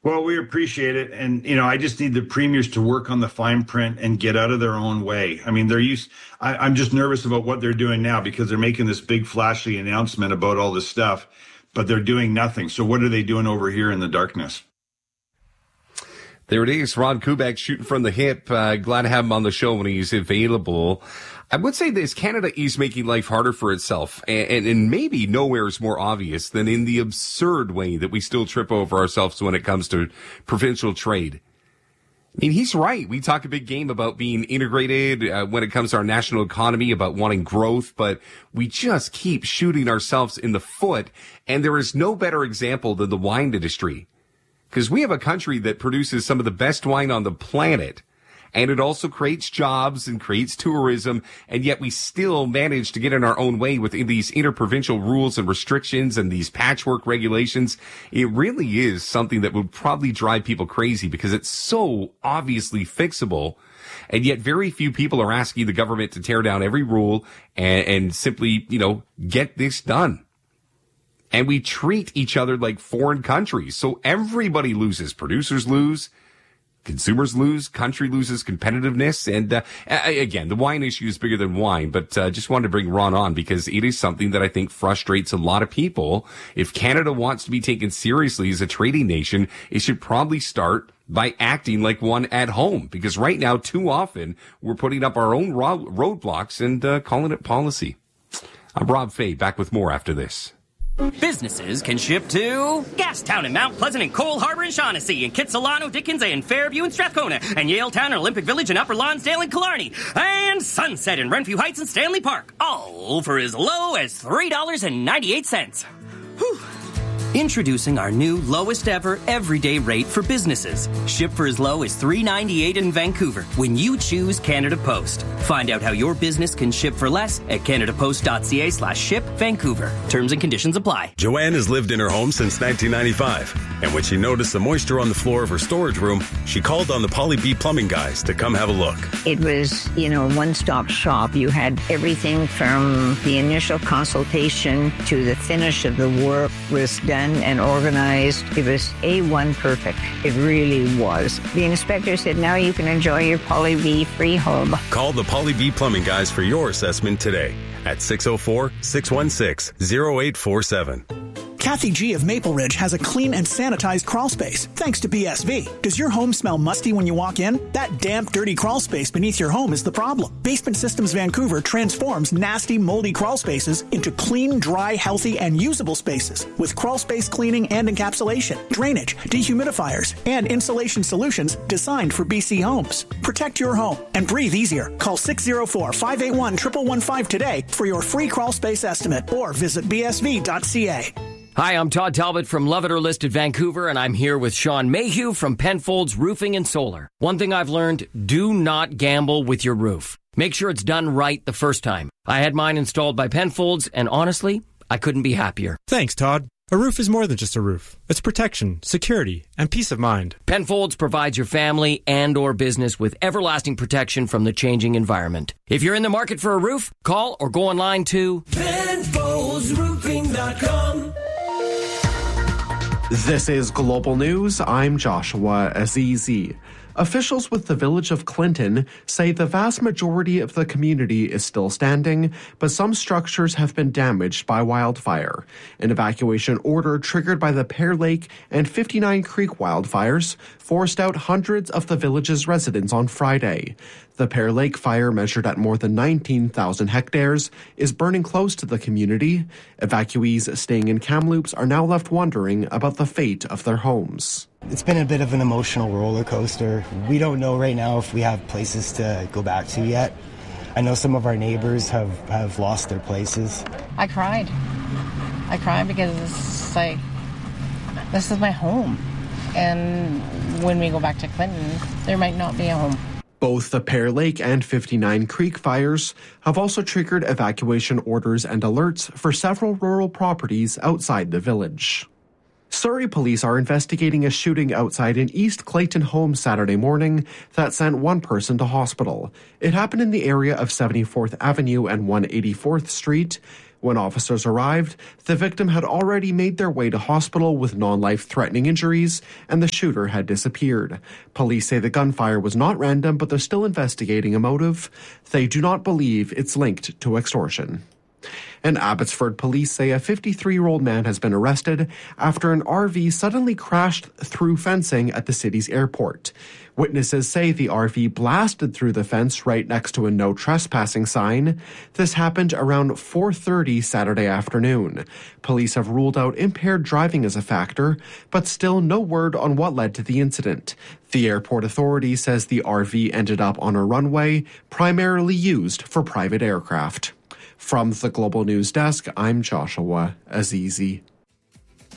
Well, we appreciate it. And, I just need the premiers to work on the fine print and get out of their own way. I mean, I'm just nervous about what they're doing now because they're making this big flashy announcement about all this stuff, but they're doing nothing. So what are they doing over here in the darkness? There it is. Ron Kubek shooting from the hip. Glad to have him on the show when he's available. I would say this, Canada is making life harder for itself, and maybe nowhere is more obvious than in the absurd way that we still trip over ourselves when it comes to provincial trade. I mean, he's right. We talk a big game about being integrated when it comes to our national economy, about wanting growth, but we just keep shooting ourselves in the foot, and there is no better example than the wine industry. Because we have a country that produces some of the best wine on the planet, and it also creates jobs and creates tourism, and yet we still manage to get in our own way with these interprovincial rules and restrictions and these patchwork regulations. It really is something that would probably drive people crazy because it's so obviously fixable, and yet very few people are asking the government to tear down every rule and simply, get this done. And we treat each other like foreign countries, so everybody loses. Producers lose. Consumers lose, country loses competitiveness, and again, the wine issue is bigger than wine, but just wanted to bring Ron on because it is something that I think frustrates a lot of people. If Canada wants to be taken seriously as a trading nation, it should probably start by acting like one at home, because right now, too often, we're putting up our own roadblocks and calling it policy. I'm Rob Fay, back with more after this. Businesses can ship to Gastown and Mount Pleasant and Cole Harbour and Shaughnessy and Kitsilano, Dickens and Fairview and Strathcona and Yaletown and Olympic Village and Upper Lonsdale and Killarney and Sunset and Renfrew Heights and Stanley Park, all for as low as $3.98. Whew. Introducing our new lowest ever everyday rate for businesses. Ship for as low as $3.98 in Vancouver when you choose Canada Post. Find out how your business can ship for less at canadapost.ca/ship Vancouver. Terms and conditions apply. Joanne has lived in her home since 1995. And when she noticed the moisture on the floor of her storage room, she called on the Polly B Plumbing guys to come have a look. It was, one-stop shop. You had everything from the initial consultation to the finish of the work was done and organized. It was A1 perfect. It really was. The inspector said, now you can enjoy your Polly B free home. Call the Polly B Plumbing guys for your assessment today at 604-616-0847. Kathy G of Maple Ridge has a clean and sanitized crawl space, thanks to BSV. Does your home smell musty when you walk in? That damp, dirty crawl space beneath your home is the problem. Basement Systems Vancouver transforms nasty, moldy crawl spaces into clean, dry, healthy, and usable spaces with crawl space cleaning and encapsulation, drainage, dehumidifiers, and insulation solutions designed for BC homes. Protect your home and breathe easier. Call 604-581-1115 today for your free crawl space estimate or visit bsv.ca. Hi, I'm Todd Talbot from Love It or List It Vancouver, and I'm here with Sean Mayhew from Penfolds Roofing and Solar. One thing I've learned, do not gamble with your roof. Make sure it's done right the first time. I had mine installed by Penfolds, and honestly, I couldn't be happier. Thanks, Todd. A roof is more than just a roof. It's protection, security, and peace of mind. Penfolds provides your family and or business with everlasting protection from the changing environment. If you're in the market for a roof, call or go online to PenfoldsRoofing.com. This is Global News. I'm Joshua Azizi. Officials with the village of Clinton say the vast majority of the community is still standing, but some structures have been damaged by wildfire. An evacuation order triggered by the Pear Lake and 59 Creek wildfires forced out hundreds of the village's residents on Friday. The Pear Lake fire, measured at more than 19,000 hectares, is burning close to the community. Evacuees staying in Kamloops are now left wondering about the fate of their homes. It's been a bit of an emotional roller coaster. We don't know right now if we have places to go back to yet. I know some of our neighbors have lost their places. I cried because it's like, this is my home. And when we go back to Clinton, there might not be a home. Both the Pear Lake and 59 Creek fires have also triggered evacuation orders and alerts for several rural properties outside the village. Surrey police are investigating a shooting outside an East Clayton home Saturday morning that sent one person to hospital. It happened in the area of 74th Avenue and 184th Street. When officers arrived, the victim had already made their way to hospital with non-life-threatening injuries, and the shooter had disappeared. Police say the gunfire was not random, but they're still investigating a motive. They do not believe it's linked to extortion. In Abbotsford, police say a 53-year-old man has been arrested after an RV suddenly crashed through fencing at the city's airport. Witnesses say the RV blasted through the fence right next to a no trespassing sign. This happened around 4:30 Saturday afternoon. Police have ruled out impaired driving as a factor, but still no word on what led to the incident. The airport authority says the RV ended up on a runway primarily used for private aircraft. From the Global News Desk, I'm Joshua Azizi.